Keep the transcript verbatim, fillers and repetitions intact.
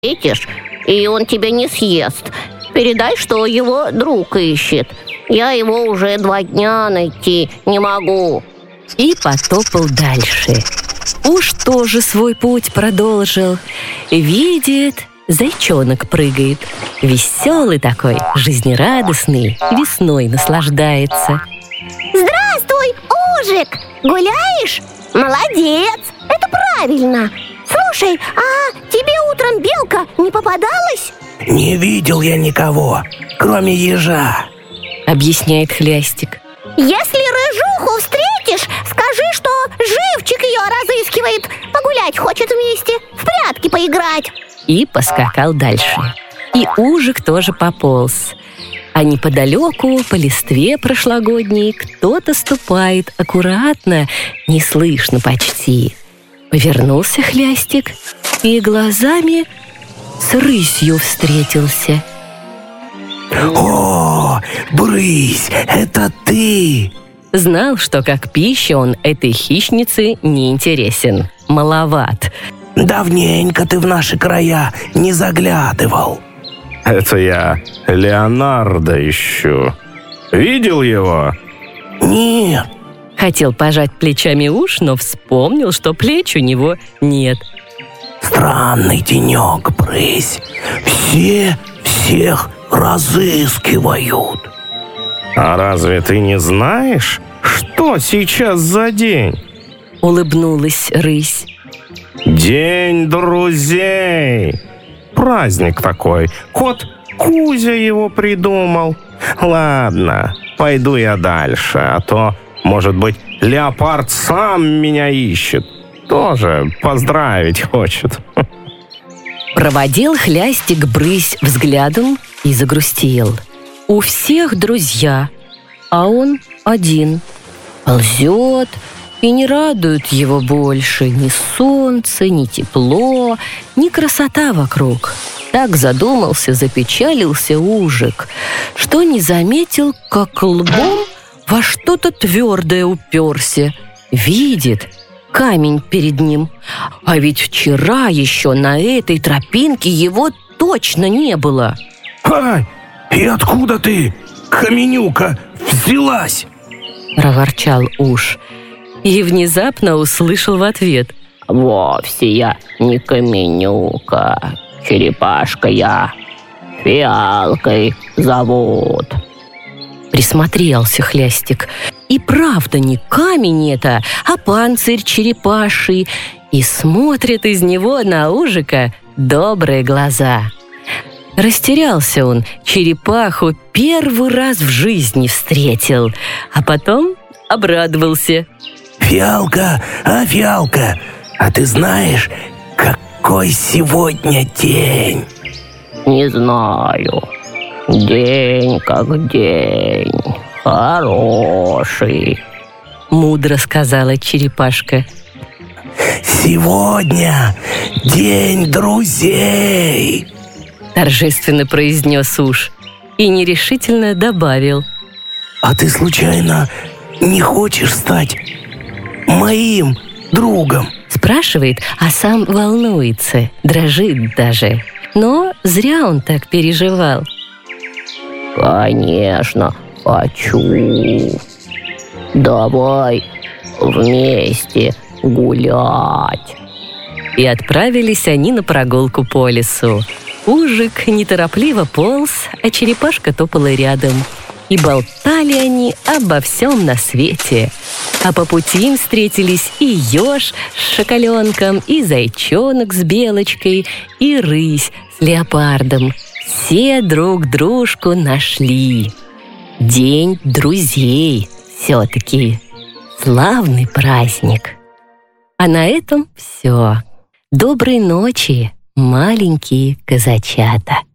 встретишь, и он тебя не съест, передай, что его друг ищет. Я его уже два дня найти не могу». И потопал дальше. Уж тоже свой путь продолжил. Видит, зайчонок прыгает. Веселый такой, жизнерадостный, весной наслаждается. «Здравствуй, Ужик! Гуляешь? Молодец! Это правильно! Слушай, а тебе утром белка не попадалась?» «Не видел я никого, кроме ежа», — объясняет Хлястик. «Если рыжуху встретишь, скажи, что живчик ее разыскивает. Погулять хочет вместе, в прятки поиграть». И поскакал дальше. И Ужик тоже пополз. А неподалеку, по листве прошлогодней, кто-то ступает аккуратно, не слышно почти. Повернулся Хлястик и глазами с рысью встретился. «О, Брысь, это ты!» Знал, что как пища он этой хищнице не интересен, маловат. «Давненько ты в наши края не заглядывал». «Это я Леонардо ищу. Видел его?» «Нет». Хотел пожать плечами уж, но вспомнил, что плеч у него нет. «Странный денек, Брысь. Все всех разыскивают». «А разве ты не знаешь, что сейчас за день?» Улыбнулась рысь. «День друзей. Праздник такой. Кот Кузя его придумал. Ладно, пойду я дальше, а то, может быть, леопард сам меня ищет. Тоже поздравить хочет». Проводил Хлястик Брысь взглядом и загрустил. У всех друзья, а он один. Ползет, и не радует его больше ни солнце, ни тепло, ни красота вокруг. Так задумался, запечалился Ужик, что не заметил, как лбом во что-то твердое уперся. Видит, камень перед ним. А ведь вчера еще на этой тропинке его точно не было. «Ай, и откуда ты, каменюка, взялась?» — проворчал уж. И внезапно услышал в ответ: «Вовсе я не каменюка, черепашка я, Фиалкой зовут». Присмотрелся Хлястик. И правда не камень это, а панцирь черепаший. И смотрят из него на Ужика добрые глаза. Растерялся он, черепаху первый раз в жизни встретил, а потом обрадовался. «Фиалка, а, Фиалка, а ты знаешь, какой сегодня день?» «Не знаю. День как день. Хороший», — мудро сказала черепашка. «Сегодня день друзей», — торжественно произнес уж и нерешительно добавил: «А ты случайно не хочешь стать моим другом?» Спрашивает, а сам волнуется, дрожит даже. Но зря он так переживал. «Конечно, хочу. Давай вместе гулять». И отправились они на прогулку по лесу. Ужик неторопливо полз, а черепашка топала рядом. И болтали они обо всем на свете. А по пути им встретились и еж с шоколенком, и зайчонок с белочкой, и рысь с леопардом. Все друг дружку нашли. День друзей все-таки. Славный праздник. А на этом все. Доброй ночи, маленькие казачата.